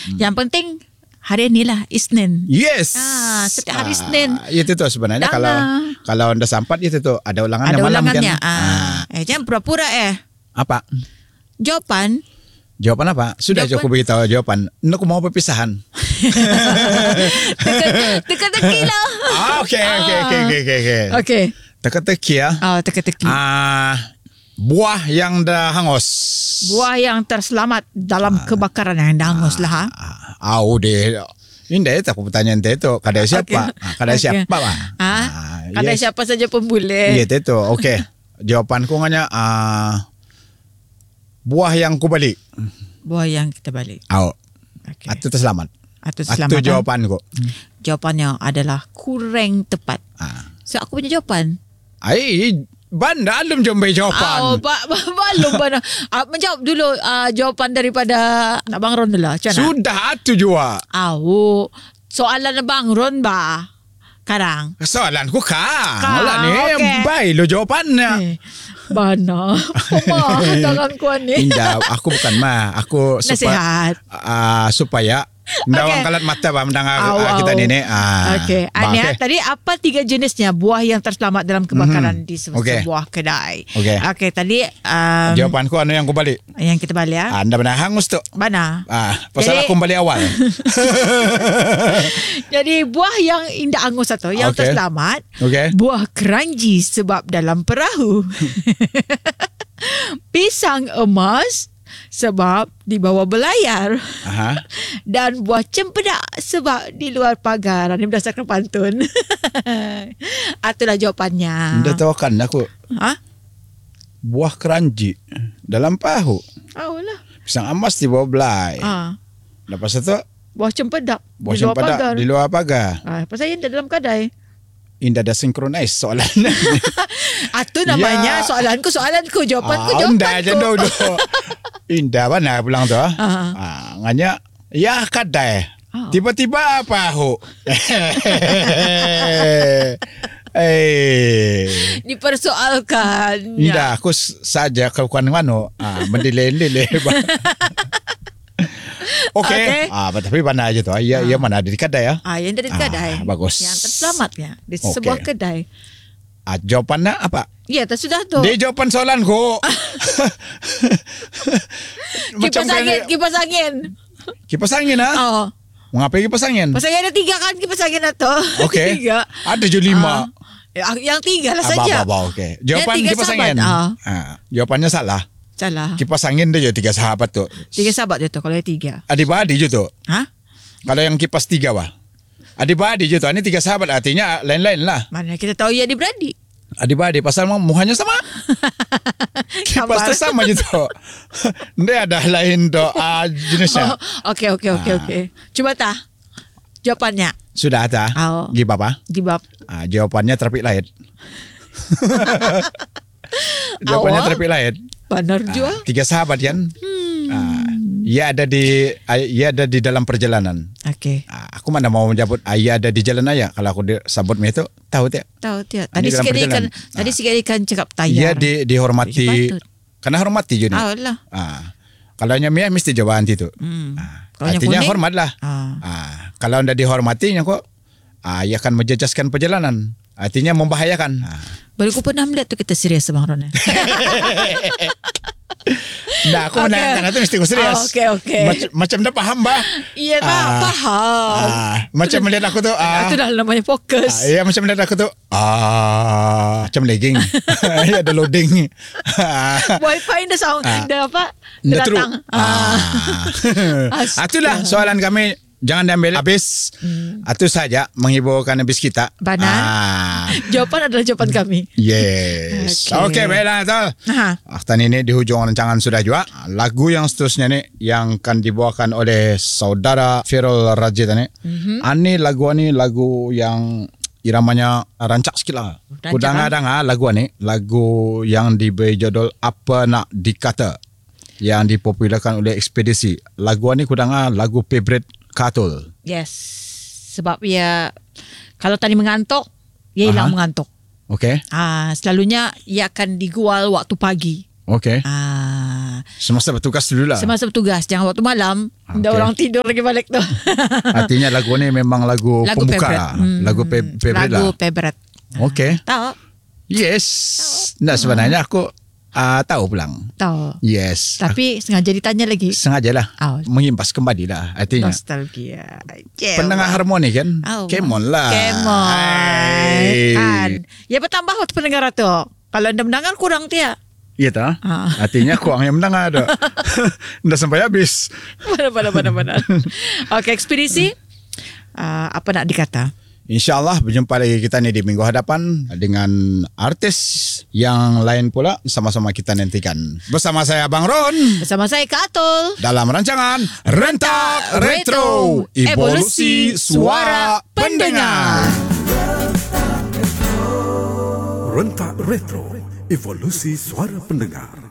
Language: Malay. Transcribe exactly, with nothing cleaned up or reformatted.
Hmm. Yang penting hari ni lah, Isnin. Yes. Ah, setiap hari Isnin. Ah, itu tu sebenarnya Dana. kalau kalau anda sampat itu tu ada ulangan Ada malam ulangannya. kan. Ah. Eh, jangan pura-pura eh. Apa? Jawapan. Jawapan apa? Sudah Jawapan. aku beritahu jawapan. Nak mau perpisahan. Teka-teki lah. Ah, okey okey okey okey okey. Okey. Teka-teki ya. Ah, teka-teki. Ah, buah yang dah hangus. Buah yang terselamat dalam kebakaran yang dah hangus lah. Ha? Ah, oh deh. Ini tak aku pertanyaan dia tu. Kadang siapa? Okay. Ah, kadang Okay. siapa lah. Ah, kadang siapa saja pun boleh. Ya, itu. Okey. Jawapanku hanya ah, buah yang ku balik. Buah yang kita balik. Oh. Okay. Itu terselamat. Atau Itu selamat. jawapanku. Jawapannya adalah kurang tepat. Ah. So aku punya jawapan. Ai, banda alum jombe jawapan. Oh, ba- ba- belum mana. Uh, menjawab dulu uh, jawapan daripada Abang Ron dulu. Macam mana? Sudah tu jua. Oh, soalan Abang Ron ba? Karang. Soalanku kang. Kang, Lah ni okey. baik lo jawapannya. Eh, Bana. Mah tangan kuan ni. Indah, aku bukan mah. Aku supaya Nasihat. uh, supaya ndawang Okey. kalat mata ba mendengar Au, uh, kita au. ni ni. Ah. Okey. Ba, Ania, okey. tadi apa tiga jenisnya buah yang terselamat dalam kebakaran Mhm. di sebuah Okey. sebuah kedai? Okey. Okey, tadi um, Jawapanku anu yang ku balik. yang kita balik ya. Anda benar hangus tu. Bana. Ah, pasal Jadi- aku balik awal. Jadi buah yang indah angus satu yang Okey. terselamat. Okey. Buah keranji sebab dalam perahu. Pisang emas sebab di bawah belayar. Aha. Dan buah cempedak sebab di luar pagar. Ini berdasarkan pantun. Itulah jawapannya. Anda tahu kan aku Ha? buah keranji dalam pahu. Oh lah. Pisang emas di bawah belai. Ha. Lepas itu Buah cempedak buah di luar cempedak pagar. di luar pagar. Ha, pasal yang dalam kedai. Indah dah synchronize soalan. Itu namanya Ya. soalanku, soalanku. Jawapanku, Ah, jawapanku. Indah je dulu. Indah mana pulang tu? Ah. Ah, nganya ya kadai. Ah. Tiba-tiba pahu. Eh. Dipersoalkan. Indah aku s- saja kau kan mano. Ah, mendelele. Okey. Okey. Ah, tapi mana aja tu? Ya, ya mana ada di kedai ya? Ah, yang dari Ah, kedai. bagus. Yang terselamatnya di Okey. sebuah kedai. Ah, jawapannya apa? Ya, tak sudah tu. Dia jawapan soalanku. Kipas kau- angin, kipas angin. Kipas angin ah. Oh. Mengapa kipas angin? Pasal ada tiga kan kipas angin itu. Okey. Tiga. Ada je lima. Ah, yang tiga lah Ah, saja. ba, ba, ba, okey. Jawapan Yang tiga kipas sahabat. angin. Ah. Ah, jawapannya salah. Salah. Kipas angin dia je tiga sahabat tu. Tiga sahabat je tu kalau yang tiga. Adik-beradik je tu. Ha? Kalau yang kipas tiga wah. Adik-beradik je tu. Ini tiga sahabat artinya lain-lain lah. Mana kita tahu ia adik-beradik. Adik-beradik pasal mau muhanya sama. Kipas Gambar. tu sama je tu. Dia ada lain tu ah, jenisnya. Oh, okey okey okey Ah. okey. Cuba tah. Jawapannya. Sudah ada. Oh. Gimana apa? Gibab. Ah, jawapannya terapik lain. Jawapannya Awak? terapik lain. Benar Ah, juga. tiga sahabat kan? Hmm. Ah, ia ada di ah, ia ada di dalam perjalanan. Okey. Ah, aku mana mau menyebut ah, ia ada di jalan aja. Kalau aku di, sebut mi itu tahu tak? Tahu tiap. Ini Tadi dalam sikit ikan, perjalanan. tadi Ah. sikit ikan cakap Ia tayar. di dihormati. Patut. Karena hormati je ni. Ah lah. Ah, kalau nya mi mesti jawaban itu. Hmm. Ah, Kalau yang artinya kuning? hormatlah. Ah. Ah, kalau anda dihormatinya kok ah, ia akan menjejaskan perjalanan. Artinya membahayakan. Ah. Baru aku pernah melihat tu kita serius Bang Ron. Nah, aku Okey. menanyakan itu mesti aku serius. Oh, okey, okey. Mac- macam dah faham bah. Iya tak Ah. faham. Ah, macam melihat aku tu. Ah, Itu dah namanya fokus. ah, ya macam melihat aku tu. Ah, macam lagging. Ya ada loading. Ah, Wifi dah sound Ah. dah apa? dah Dah teruk. datang. Ah. Astaga. Ah, itulah soalan kami. Jangan diambil habis. Hmm. Itu saja menghiburkan habis kita. Benar. Ah, Jawapan adalah jawapan kami. yes. Okey. Okey, baiklah tu. Ha. Akhtan ini di hujung rancangan sudah juga. Lagu yang seterusnya ni yang akan dibawakan oleh saudara Firul Rajid ni. Mm-hmm. Ani lagu ni lagu yang iramanya rancak sikit lah. Rancak, Kudang-kadang lagu ni lagu yang diberi judul Apa Nak Dikata yang dipopularkan oleh Ekspedisi. Lagu ni kudang lagu favorite Katul. Yes. Sebab ia kalau tadi mengantuk, ia hilang Aha. mengantuk. Okey. Ah, selalunya ia akan digual waktu pagi. Okay. Ah, Semasa bertugas dulu lah. semasa bertugas, jangan waktu malam. Okay. Dah orang tidur lagi balik tu. Artinya lagu ni memang lagu, Lagu pembuka. favorite. Lah. Hmm. Lagu pe- favorite Lagu lah. favorite. Okay. Tahu? Yes. Nah, sebenarnya aku uh, tahu pulang. Tahu. Yes. Tapi sengaja ditanya lagi. Sengajalah. Oh. Mengimbas kembali lah. Artinya. Nostalgia. Pendengar harmoni kan? Oh. Come on lah. Come on. Hai. Kan. Ya bertambah waktu pendengar tu. Kalau anda mendengar kurang dia. Iya tak? Ah. Artinya kurang yang mendengar ada. Dah sampai habis. Mana mana mana mana. Okey, ekspedisi. Uh, apa nak dikata? InsyaAllah berjumpa lagi kita ni di minggu hadapan dengan artis yang lain pula sama-sama kita nantikan. Bersama saya Abang Ron. Bersama saya Kak Atul. Dalam rancangan Rentak Retro. Evolusi Suara Pendengar. Rentak Retro. Evolusi Suara Pendengar.